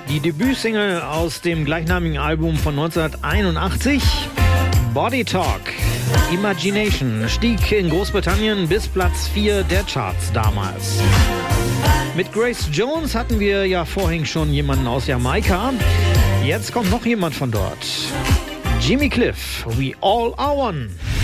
Die Debütsingle aus dem gleichnamigen Album von 1981, Body Talk. Imagination stieg in Großbritannien bis Platz 4 der Charts damals. Mit Grace Jones hatten wir ja vorhin schon jemanden aus Jamaika. Jetzt kommt noch jemand von dort. Jimmy Cliff, We All Are One.